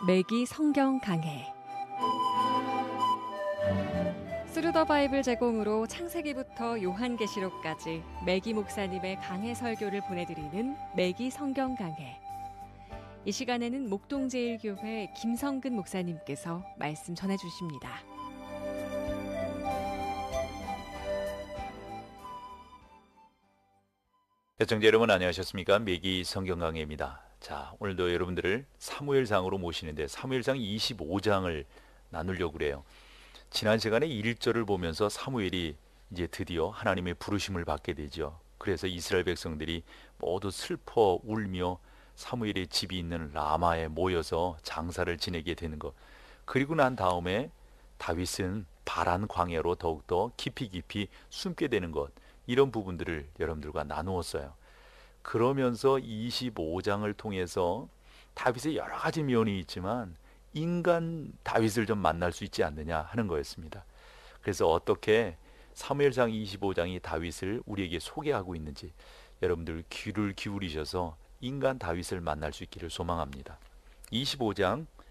매기 성경 강해. 스루 더 바이블 제공으로 창세기부터 요한계시록까지 매기 목사님의 강해 설교를 보내드리는 매기 성경 강해. 이 시간에는 목동제일교회 김성근 목사님께서 말씀 전해주십니다. 시청자 여러분 안녕하셨습니까? 매기 성경 강해입니다. 자, 오늘도 여러분들을 사무엘상으로 모시는데 사무엘상 25장을 나누려고 그래요. 지난 시간에 1절을 보면서 사무엘이 이제 드디어 하나님의 부르심을 받게 되죠. 그래서 이스라엘 백성들이 모두 슬퍼 울며 사무엘의 집이 있는 라마에 모여서 장사를 지내게 되는 것. 그리고 난 다음에 다윗은 바란 광야로 더욱더 깊이 숨게 되는 것. 이런 부분들을 여러분들과 나누었어요. 그러면서 25장을 통해서 다윗의 여러 가지 면이 있지만 인간 다윗을 좀 만날 수 있지 않느냐 하는 거였습니다. 그래서 어떻게 사무엘상 25장이 다윗을 우리에게 소개하고 있는지 여러분들 귀를 기울이셔서 인간 다윗을 만날 수 있기를 소망합니다. 25장